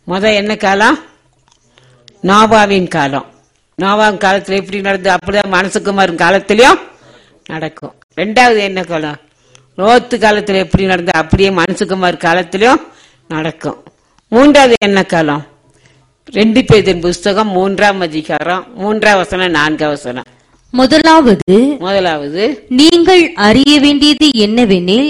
என்ன காலம்? நோவாவின் காலம். நோவாவின் காலத்துல எப்படி நடந்தது அப்படிதான் மனுஷகுமாரன் காலத்திலயும் நடக்கும். ரெண்டாவது என்ன காலம்? லோத்து காலத்துல எப்படி நடந்தது அப்படியே மனுஷகுமார் காலத்திலயும் நடக்கும். மூன்றாவது என்ன காலம்? 2 பேதுரு புஸ்தகம் 3ஆம் அதிகாரம் 3ஆம் வசனம் 4ஆம் வசனம். முதலாவது நீங்கள் அறிய வேண்டியது என்னவெனில்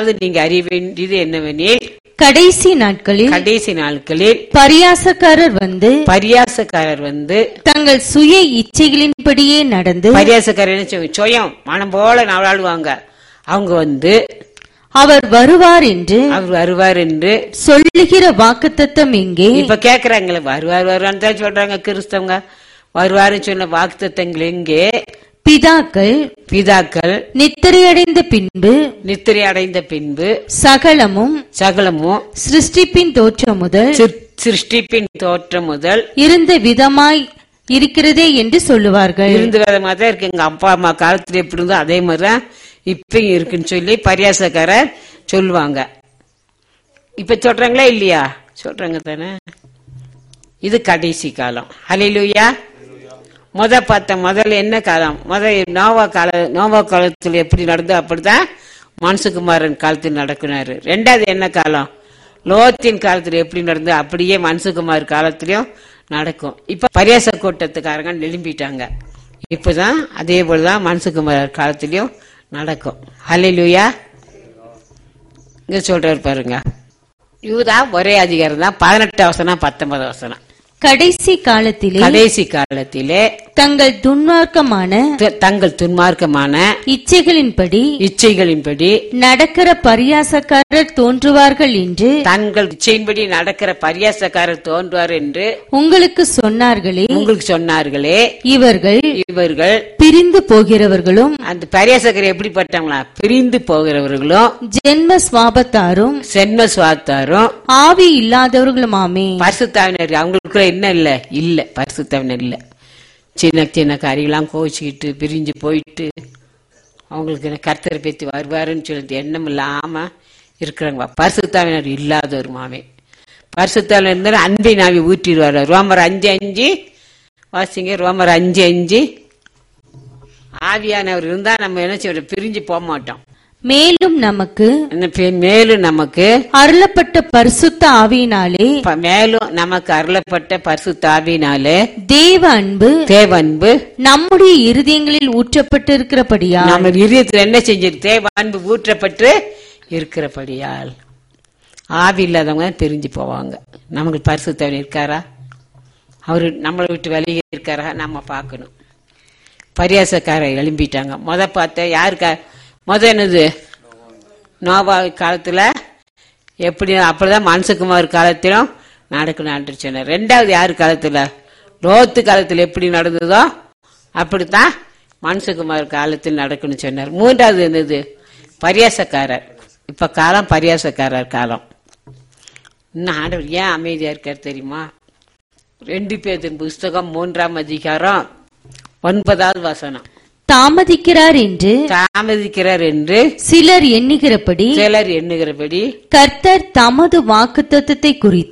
கடைசி நாட்களில் பரியாசக்காரர் வந்து தங்கள் சுய இச்சைகளின்படியே நடந்து, பரியாசக்காரர் சுயம் மனம் போல நாளாடுவாங்க. அவங்க வந்து அவர் வருவார் என்று சொல்லுகிற வாக்குத்தத்தம் எங்கே? இப்ப கேக்குறாங்களே, வருவான்னு தான் சொல்றாங்க கிறிஸ்தவங்க. வருவாருன்னு சொன்ன வாக்குத்தத்தங்கள் எங்கே? பிதாக்கள் நித்திரையடைந்த பின்பு சகலமும் சிருஷ்டிப்பின் தோற்றம் முதல் இருந்த விதமாய் இருக்கிறதே என்று சொல்லுவார்கள். இருந்த விதமா தான் இருக்கு. எங்க அப்பா அம்மா காலத்துல எப்படி இருந்தோ அதே மாதிரிதான் இப்பயும் இருக்குன்னு சொல்லி பரியாசக்காரர் சொல்லுவாங்க. இப்ப சொல்றாங்களா இல்லையா? சொல்றாங்க தானே. இது கடைசி காலம். ஹல்லேலூயா. முதல்ல என்ன காலம்? நோவா காலத்துல எப்படி நடந்தோ அப்படிதான் மனுஷகுமாரன் காலத்தில் நடக்கினாரு. ரெண்டாவது என்ன காலம்? லோத்தின் காலத்துல எப்படி நடந்தோ அப்படியே மனுஷகுமார் காலத்திலயும் நடக்கும். இப்ப பரியாச கூட்டத்துக்காரங்க எழும்பிட்டாங்க. இப்பதான் அதே போலதான் மனுஷகுமார் காலத்திலயும் நடக்கும். ஹல்லேலூயா. இங்க சொல்றாரு பாருங்க, யூதா ஒரே அதிகாரம் தான். 18 வசனம் 19 வசனம். கடைசி காலத்திலே தங்கள் துன்மார்க்கமான இச்சைகளின்படி நடக்கிற பரியாசக்காரர் தோன்றுவார்கள் என்று, தங்கள் இச்சையின்படி நடக்கிற பரியாசக்காரர் தோன்றுவார் என்று உங்களுக்கு சொன்னார்களே. இவர்கள் பிரிந்து போகிறவர்களும், அந்த பரியாசக்காரர் எப்படிப்பட்டவங்களா? பிரிந்து போகிறவர்களும், ஜென்ம சுவாபத்தாரும் ஆவி இல்லாதவர்களுமாமே. பரிசுத்தாவினர் அவங்களுக்கு என்ன இல்ல பரிசுத்தவனர் இல்ல. சின்ன சின்ன காரியெல்லாம் கோச்சிக்கிட்டு பிரிஞ்சு போயிட்டு அவங்களுக்கு கர்த்தரை பத்தி வருவாருன்னு சொல்லிட்டு எண்ணம் இல்லாம இருக்கிறாங்க. பரிசுத்தவனர் இல்லாத ஒரு மாமே. பரிசுத்தவனர் இருந்தாலும் அன்பை நாவி ஊற்றிடுவார். ரோமர் 5:5 வாசிங்க. ரோமர் 5:5. ஆவியானவர் இருந்தா நம்ம என்ன செய்ய, பிரிஞ்சு போக மாட்டோம். மேலும் நமக்கு அருளப்பட்ட பரிசுத்த ஆவியினாலே தேவ அன்பு நம்முடைய இருதயங்களில் ஊற்றப்பட்டிருக்கிறபடியால், நம்ம இருதயத்தில் என்ன செஞ்சது? தேவ அன்பு ஊற்றப்பட்டு இருக்கிறபடியால். ஆவி இல்லாதவங்க பிரிஞ்சு போவாங்க. நமக்கு பரிசுத்தவன் இருக்காரா? அவரு நம்மளை விட்டு வெளியே இருக்காரா? நம்ம பார்க்கணும். பரியாசக்காரர் எழும்பிட்டாங்க. என்னது? நோவா காலத்துல எப்படி அப்படிதான் மனுஷகுமார் காலத்திலும் நடக்கணும் சொன்னார். ரெண்டாவது யாரு காலத்துல? லோத்து காலத்துல எப்படி நடந்ததோ அப்படித்தான் மனுஷகுமார் காலத்தில் நடக்கணும்னு சொன்னார். மூன்றாவது என்னது? பரியாசக்காரர். இப்ப காலம் பரியாசக்காரர் காலம். இன்னும் ஆண்டவர் ஏன் அமைதியா இருக்கார் தெரியுமா? 2 பேதுரு புஸ்தகம் 3ஆம் அதிகாரம் 9வது வசனம். தாமதிக்கிறார் என்று சிலர் எண்ணுகிறபடி கர்த்தர் தமது வாக்குத்தத்தத்தை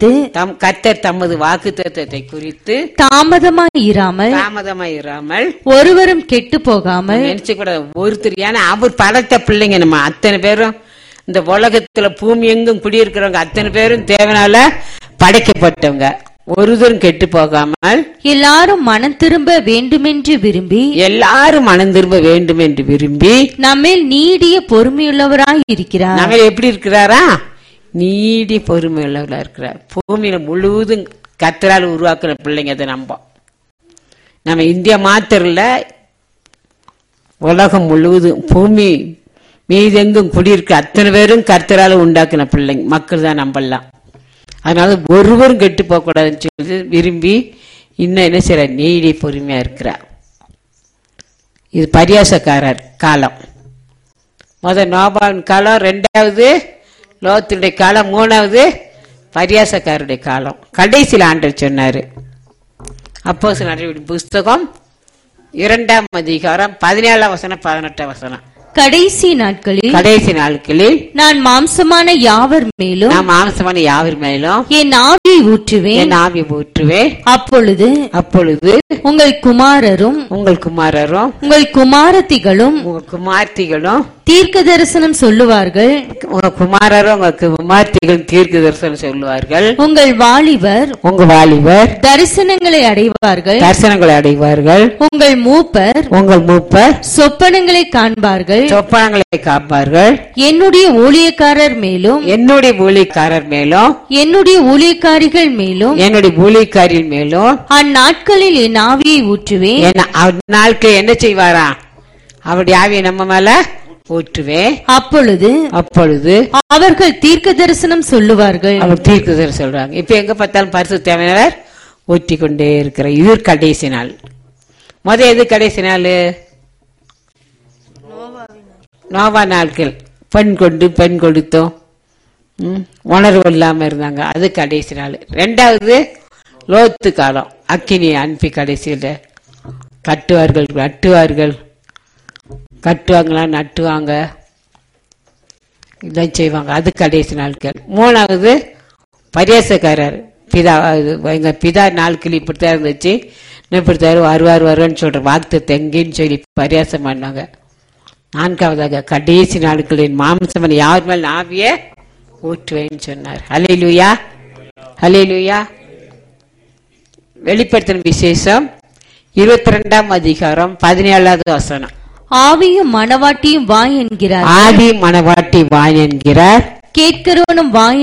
குறித்து தாமதமாயிராமல் ஒருவரும் கெட்டு போகாமல் நினைச்சு கூட ஒருத்தர். ஏன்னா அவர் படைத்த பிள்ளைங்க. நம்ம அத்தனை பேரும் இந்த உலகத்துல பூமி எங்கும் குடியிருக்கிறவங்க அத்தனை பேரும் தேவனால படைக்கப்பட்டவங்க. ஒருவரும் கெட்டு போகாமல் எல்லாரும் மனம் திரும்ப வேண்டுமென்று விரும்பி நம்மில் நீடிய பொறுமையுள்ளவராய் இருக்கிறார். நம்ம எப்படி இருக்கிறாரா? நீடிய பொறுமையுள்ளவரா இருக்கிறார். பூமியில முழுவதும் கர்த்தரால் உருவாக்குற பிள்ளைங்க. அதை நம்ம இந்தியா மாத்திரம் இல்ல, உலகம் முழுவதும் பூமி மீதெங்கும் குடியிருக்க அத்தனை பேரும் கர்த்தரால உண்டாக்குன பிள்ளைங்க மக்கள் தான் நம்பலாம். அதனால ஒருவரும் கெட்டு போக கூடாதுன்னு சொல்லி விரும்பி இன்னும் என்ன செய்யற? நீடி பொறுமையா இருக்கிறார். இது பரியாசக்காரர் காலம். நோபாவின் காலம், ரெண்டாவது லோத்துடைய காலம், மூணாவது பரியாசக்காரருடைய காலம். கடைசியில் ஆண்டவர் சொன்னாரு. அப்போஸ்தலர் நடவடிக்கைகளின் புஸ்தகம் 2ஆம் அதிகாரம் 17ஆம் வசனம் 18ஆம் வசனம். கடைசி நாட்களில் நான் மாம்சமான யாவர் மேலும் என் ஊற்றுவேன், என் ஆவி ஊற்றுவேன். அப்பொழுது அப்பொழுது உங்கள் குமாரரும் உங்கள் குமாரரும் உங்கள் குமாரத்திகளும் உங்கள் குமார்த்திகளும் தீர்க்க தரிசனம் சொல்லுவார்கள், உங்க குமாரரும் உங்க குமார்த்திகளும் தீர்க்க தரிசனம் சொல்லுவார்கள். உங்கள் வாலிபர் உங்க வாலிபர் தரிசனங்களை அடைவார்கள், தரிசனங்களை அடைவார்கள். உங்கள் மூப்பர் உங்கள் மூப்பர் சொப்பனங்களை காண்பார்கள். சொப்பனங்களை காப்பார்கள். என்னுடைய ஊழியக்காரர் மேலும் என்னுடைய ஊழியக்காரர் மேலும் என்னுடைய ஊழியக்காரிகள் மேலும் என்னுடைய ஊழியக்காரின் மேலும் அந்நாட்களில் என் ஆவியை ஊற்றுவேன். நாட்கள் என்ன செய்வாரா? அவருடைய ஆவியை நம்ம மேல ஊற்றுவேன். அப்பொழுது அவர்கள் தீர்க்க தரிசனம் சொல்லுவார்கள். அவர் தீர்க்க தரிசனம் சொல்றாங்க. இப்ப எங்க பார்த்தாலும் பரிசுத்த ஆவியானவர் ஊற்றி கொண்டே இருக்கிறார். இது கடைசி நாள். எது கடைசி நாள்? நோவா நாட்கள். பெண் கொடுத்தோம், உணர்வு இல்லாம இருந்தாங்க. அது கடைசி நாள். ரெண்டாவது லோத்து காலம். அக்கினியை அனுப்பி கடைசியில கட்டுவாங்களா, நட்டுவாங்க, இதான் செய்வாங்க. அது கடைசி நாட்கள். மூணாவது பரியாசக்காரர். எங்க பிதா நாட்கள் இப்படித்தான் இருந்துச்சு, இப்படித்தான் வருவாருன்னு சொல்ற வாக்கு தெங்கின்னு சொல்லி பரியாசம் பண்ணாங்க. நான்காவதாக கடைசி நாட்களின் மாம்சமன் யார் மேல் ஆவிய ஊற்றுவேன்னு சொன்னார். ஹல்லேலூயா, ஹல்லேலூயா. வெளிப்படுத்தின விசேஷம் 22ஆம் அதிகாரம் 17வது வசனம். ஆவியும் மணவாட்டியும் வா என்கிறார். ஆவி மணவாட்டி வா என்கிறார். கேட்கிறவனும் வா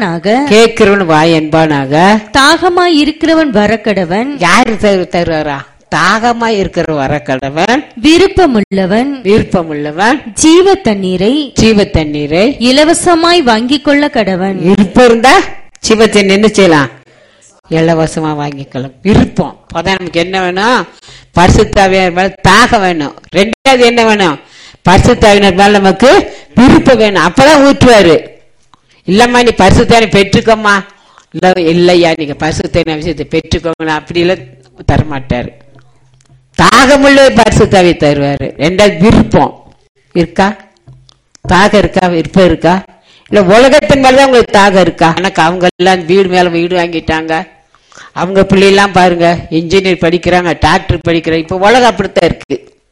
என்பானாக. தாகமாய் இருக்கிறவன் வரக்கடவன். யாரு தருவாரா? தாகமாய் இருக்கிற வரக்கடவன். விருப்பமுள்ளவன் ஜீவ தண்ணீரை இலவசமாய் வாங்கிக் கொள்ள கடவன். விருப்பம் இருந்தா ஜீவ தண்ணீர் என்ன செய்யலாம்? இலவசமா வாங்கிக்கலாம். விருப்பம். நமக்கு என்ன வேணும்? பரிசுத்தாவியார் மேல தாகம் வேணும். ரெண்டாவது என்ன வேணும்? பரிசுத்தாவியார் மேல நமக்கு விருப்பம் வேணும். அப்பதான் ஊற்றுவாரு. இல்லம்மா நீ பரிசுத்தாவியை பெற்றுக்கோமா, இல்லையா நீங்க பரிசுத்தாவின் விஷயத்தை பெற்றுக்கோங்க, அப்படி எல்லாம் தரமாட்டாரு. தாகமுள்ள பரிசுத்தாவியை தருவாரு. ரெண்டாவது விருப்பம் இருக்கா? தாகம் இருக்கா? விருப்பம் இருக்கா? இல்ல உலகத்தின் மேலதான் உங்களுக்கு தாகம் இருக்கா? எனக்கு அவங்க எல்லாம் வீடு மேல வீடு வாங்கிட்டாங்க, அவங்க பிள்ளைலாம் பாருங்க இன்ஜினியர் படிக்கிறாங்க, டாக்டர் படிக்கிறாங்க. இப்ப உலகம் அப்படித்தான் இருக்கு.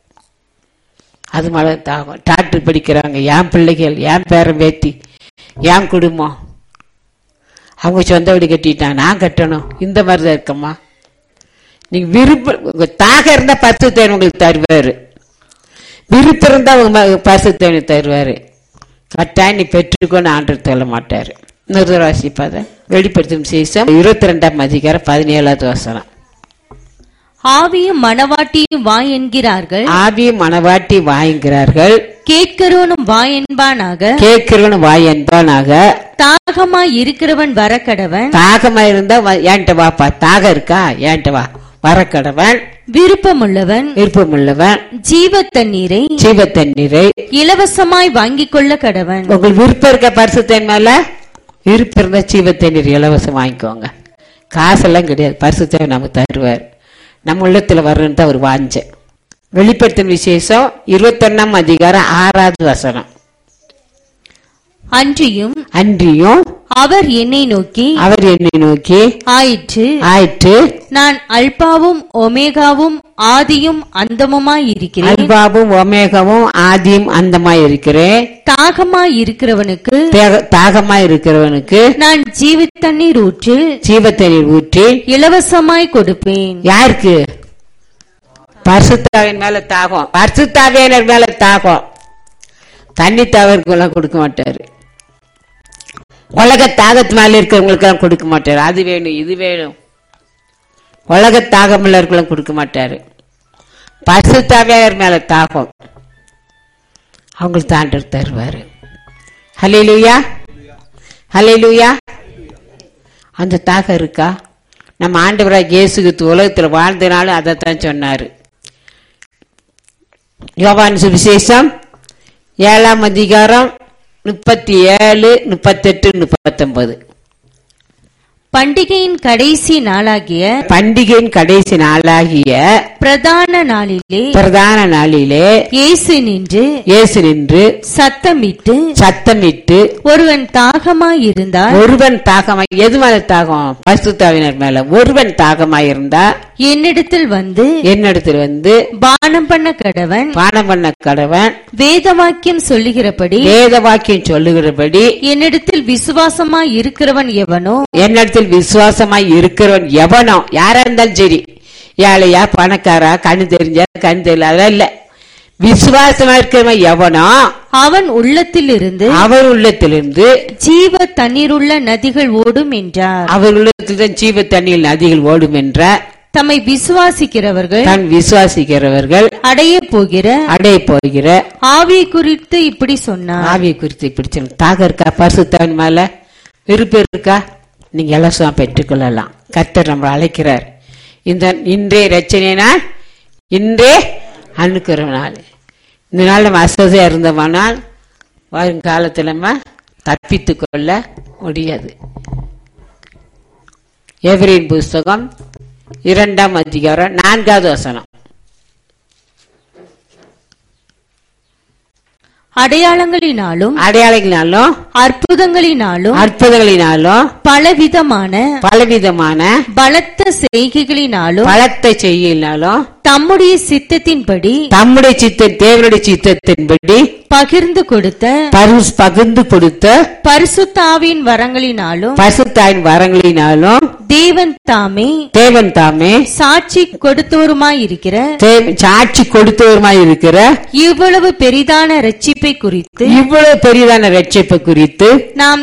அது மேல தாகம். டாக்டர் படிக்கிறாங்க, என் பிள்ளைகள், என் பேரன் பேத்தி, என் குடும்பம், அவங்க சொந்த வீடு கட்டிட்டாங்க, நான் கட்டணும். இந்த மாதிரிதான் இருக்கம்மா. நீங்க விருப்பம் தாகம் இருந்தா பரிசுத்தேன் உங்களுக்கு தருவாரு. விருப்பம் இருந்தா உங்க பரிசுத்தேன் தருவாரு. கட்டாயம் நீ பெற்றுக்கொண்டு ஆண்டவர் சொல்ல மாட்டாரு. நிர்வாசிப்பாத. வெளிப்படுத்தும் விசேஷம் 22ஆம் அதிகாரம் 17வது வசனம். ஆவியும் மணவாட்டியும் வா என்கிறார்கள். ஆவியும் மணவாட்டி வா என்கிறார்கள். கேட்கிறவனும் வா என்பானாக. தாகமாய் இருக்கிறவன் வரக்கடவன். தாகமாய் இருந்தா ஏன்ட்ட வாப்பா. தாகம் இருக்கா? ஏன்ட்ட வா. வரக்கடவன். விருப்பமுள்ளவன் ஜீவ தண்ணீரை இலவசமாய் வாங்கிக் கொள்ள கடவன். உங்களுக்கு விருப்பம் இருக்க பரிசுத்தன் மேல விருப்பம் இருந்தா ஜீவ தண்ணீர் இலவசம் வாங்கிக்கோங்க. காசெல்லாம் கிடையாது. பரிசுத்தன் நமக்கு தருவார். நம்ம உள்ளத்துல வரணும் தான் ஒரு வாஞ்ச. வெளிப்படுத்தும் விசேஷம் 21ஆம் அதிகாரம் 6வது வசனம். அன்றியும் அவர் என்னை நோக்கி ஆயிற்று நான் அல்பாவும் ஒமேகாவும் ஆதியும் அந்தமுமாய் இருக்கிறேன். தாகமாய் இருக்கிறவனுக்கு நான் ஜீவ தண்ணீர் ஊற்றி இலவசமாய் கொடுப்பேன். யாருக்கு? பரிசுத்தாவின் மேல தாகம். பரிசுத்தாவியார் மேல தாகம். தண்ணி தாவர்களுக்கு கொடுக்க மாட்டாரு. உலக தாகத்து மேல இருக்கிறவங்களுக்கு கொடுக்க மாட்டாரு. அது வேணும் இது வேணும். உலக தாகம் உள்ளவர்களும் கொடுக்க மாட்டாரு. பரிசுத்தாவியார் மேல தாகம் அவங்களுக்கு ஆண்டவர் தருவாரு. ஹல்லேலூயா, ஹல்லேலூயா. அந்த தாகம் இருக்கா? நம்ம ஆண்டவராக இயேசு கிறிஸ்து உலகத்துல வாழ்ந்தனாலும் அதைத்தான் சொன்னாரு. யோவான் சுவிசேஷம் 7ஆம் அதிகாரம் 37, 38, 39. பண்டிகையின் கடைசி நாளாகிய பிரதான நாளிலே இயேசு நின்று சத்தமிட்டு ஒருவன் தாகமாயிருந்தால் எது மேல தாகம்? பரிசுத்தாவினர் மேல. ஒருவன் தாகமாயிருந்தா என்னிடத்தில் வந்து பானம் பண்ண கடவன் வேதவாக்கியம் சொல்லுகிறபடி என்னிடத்தில் விசுவாசமாய் இருக்கிறவன் எவனோ யாரா இருந்தாலும் சரி, ஏழையா பணக்காரா, கண்ணு தெரிஞ்சா கண்ணு தெரியல, அதெல்லாம் இல்ல. விசுவாசமா இருக்கிறவன் எவனோ அவன் உள்ளத்திலிருந்து ஜீவ தண்ணீருள்ள நதிகள் ஓடும் என்றார். அவர் உள்ளத்தில் ஜீவ தண்ணீர் நதிகள் ஓடும் என்றார். தம்மை விசுவாசிக்கிறவர்கள் அடைய போகிற ஆவியை குறித்து இப்படி சொன்னார். தாகம் இருக்கா? பரிசுத்தவன் மேல விருப்பம் இருக்கா? நீங்க எல்லாம் பெற்றுக்கொள்ளலாம். கர்த்தர் நம்மளை அழைக்கிறார். இன்றைய ரட்சணை நாள், இன்றே அணுக்கிற நாள். இந்த நாள் நம்ம அசதியா இருந்தோமானால் வருங்காலத்தில் நம்ம தப்பித்துக் கொள்ள முடியாது. எபிரேயர் புஸ்தகம் 2ஆம் அதிகாரம் 4வது வசனம். அடையாளங்களினாலும் அற்புதங்களினாலும் பலவிதமான பலத்த செய்கைகளினாலும் தம்முடைய சித்தத்தின்படி தேவனுடைய சித்தத்தின்படி பகிர்ந்து கொடுத்த பரிசுத்தாவின் வரங்களினாலும் தேவன் தாமே சாட்சி கொடுத்தவருமாயிருக்கிற இவ்வளவு பெரிதான ரட்சிப்பை குறித்து நாம்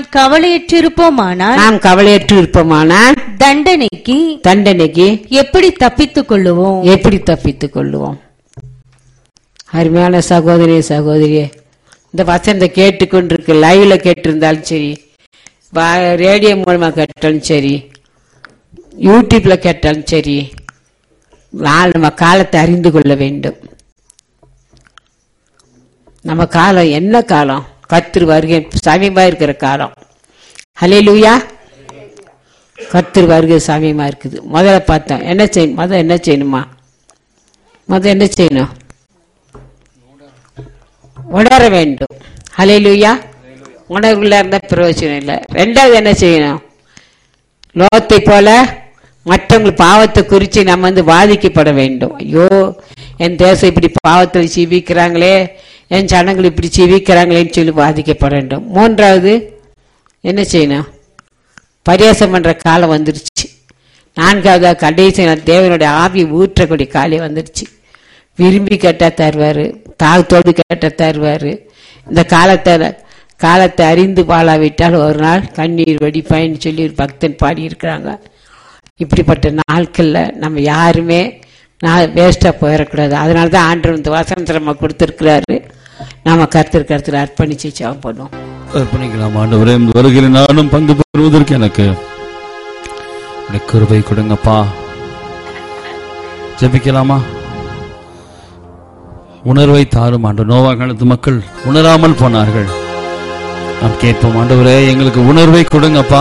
கவலையற்றிருப்போமானால் தண்டனைக்கு எப்படி தப்பித்துக் கொள்ளுவோம்? அருமையான சகோதரியே, இந்த வசனத்தை கேட்டுக்கொண்டிருக்க, லைவ்ல கேட்டிருந்தாலும் சரி, ரேடியோ மூலமா கேட்டாலும் சரி, யூடியூப்ல கேட்டாலும் சரி, நம்ம காலத்தை அறிந்து கொள்ள வேண்டும். நம்ம காலம் என்ன காலம்? கர்த்தர் வருகை சமீபமா இருக்கிற காலம். ஹல்லேலூயா. கர்த்தர் வருகை சமீபமா இருக்குது. முதல்ல பார்த்தோம் என்ன செய்யணும்? என்ன செய்யணும்? உணர வேண்டும். ஹல்லேலூயா. உணர்வுல இருந்த பிரயோஜனம் இல்லை. ரெண்டாவது என்ன செய்யணும்? லோத்தை போல மற்றவங்க பாவத்தை குறித்து நம்ம பாதிக்கப்பட வேண்டும். ஐயோ, என் தேசம் இப்படி பாவத்தில் ஜீவிக்கிறாங்களே, என் ஜனங்கள் இப்படி ஜீவிக்கிறாங்களேன்னு சொல்லி பாதிக்கப்பட வேண்டும். மூன்றாவது என்ன செய்யணும்? பரியாசம் பண்ற காலம் வந்துருச்சு. நான்காவது கடைசி தேவனுடைய ஆவி ஊற்றக்கூடிய காலம் வந்துருச்சு. விரும்பி கேட்டா தருவாரு, தாகத்தோடு கேட்ட தருவாரு. இந்த காலத்தை அறிந்து வாழாவிட்டால் ஒரு நாள் கண்ணீர் வடிப்பாயின்னு சொல்லி ஒரு பக்தன் பாடி இருக்கிறாங்க. இப்படிப்பட்ட நாட்கள்ல நம்ம யாருமே வேஸ்டா போயிடக்கூடாது. அதனாலதான் ஆண்டவர் இந்த வசனத்தை நம்ம கொடுத்திருக்கிறாரு. நாம கர்த்தர் அர்ப்பணிச்சு ஜெபம் பண்ணுவோம். அர்ப்பணிக்கலாம். ஆண்டவரே, வருகையில் நானும் பங்கு பெறுவதற்கு எனக்கு கிருபை கொடுங்கப்பா. ஜெபிக்கலாமா? உணர்வை தாரும் ஆண்டு. நோவா காலத்து மக்கள் உணராமல் போனார்கள். நாம் கேட்போம், ஆண்டவரே எங்களுக்கு உணர்வை கொடுங்கப்பா.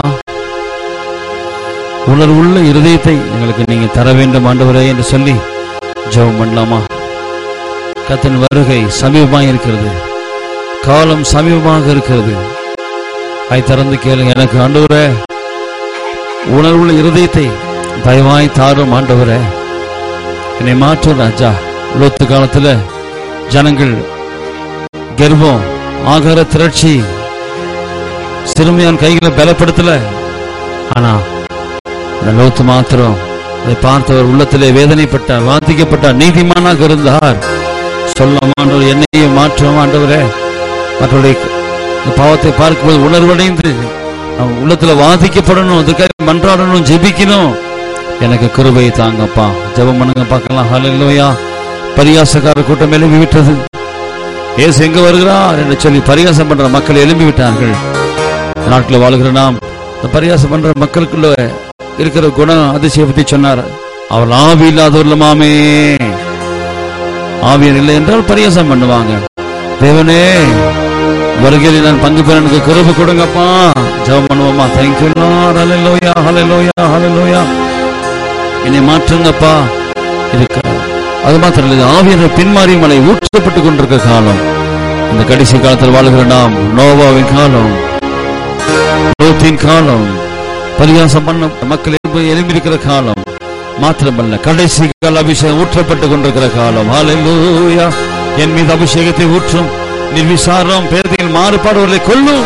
உணர்வுள்ள இருதயத்தை எங்களுக்கு நீங்க தர வேண்டும் ஆண்டவரே என்று சொல்லி ஜெபம் பண்ணலாமா? கர்த்தரின் வருகை சமீபமாக இருக்கிறது. காலம் சமீபமாக இருக்கிறது. திறந்து கேளுங்க. எனக்கு ஆண்டவரே உணர்வுள்ள இருதயத்தை தயவாய் தாரும் ஆண்டவரே. என்னை மாற்றும் ராஜா. லோத்து காலத்துல ஜனங்கள் கர்ப்பம், ஆகார திரட்சி, சிறுமியான் கைகளை பலப்படுத்தல. ஆனா அந்த லோத்து மாத்திரம் அதை பார்த்தவர் உள்ளத்திலே வேதனைப்பட்டார், வாதிக்கப்பட்டார், நீதிமானாக இருந்தார். சொல்லமாண்டவர் என்னையே மாற்றும் ஆண்டவரே. மற்றவருடைய பாவத்தை பார்க்கும்போது உணர்வடைந்து உள்ளத்துல வாதிக்கப்படணும், அதுக்காக மன்றாடணும், ஜெபிக்கணும். எனக்கு கிருபை தாங்கப்பா. ஜெபம் பண்ணுங்க பார்க்கலாம். ஹல்லேலூயா. பரியாசக்கார கூட்டம் எழும்பி விட்டது. இயேசு எங்க வருகிறார் என்று சொல்லி பரியாசம் பண்ற மக்கள் எழும்பி விட்டார்கள். நாட்டில் வாழ்கிற நாம் பரியாசம் பண்ற மக்களுக்குள்ள இருக்கிற குணம் அதிசயத்தை சொன்னார். அவர் ஆவி இல்லாதவர்களுமாமே. ஆவியர் இல்லை என்றால் பரியாசம் பண்ணுவாங்க. தேவனே, வருகையில் நான் பங்கு பெற எனக்கு கிருபை கொடுங்கப்பா. ஜெபம் பண்ணுவோமா? Thank you Lord. ஹல்லேலூயா, ஹல்லேலூயா, ஹல்லேலூயா. என்னை மாற்றுங்கப்பா. அது மாத்திரம் இல்லை, ஆவியான பின்மாறி மலை ஊற்றப்பட்டுக் கொண்டிருக்கிற காலம். இந்த கடைசி காலத்தில் வாழ்கிற நாம் நோவாவின் காலம், லோத்தின் காலம், பரிகாசம் பண்ண மக்கள் எழும்பியிருக்கிற காலம் மாத்திரமல்ல, கடைசி கால அபிஷேகம் ஊற்றப்பட்டுக் கொண்டிருக்கிற காலம். ஹல்லேலூயா. என் மீது அபிஷேகத்தை ஊற்றும், நிர்விசாரம் பேதையில் மாறுபாடுகளை கொல்லும்,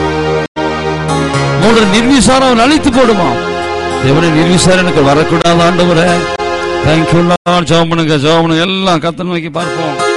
மூன்று நிர்விசாரம் அழித்து போடுமா. தேவனே, நிர்விசாரம் எனக்கு வரக்கூடாது ஆண்டவரே. தேங்க்யூ. ஜெபம் பண்ணுங்க, ஜெபம் பண்ணுங்க. எல்லாம் கர்த்தரை நோக்கி பார்ப்போம்.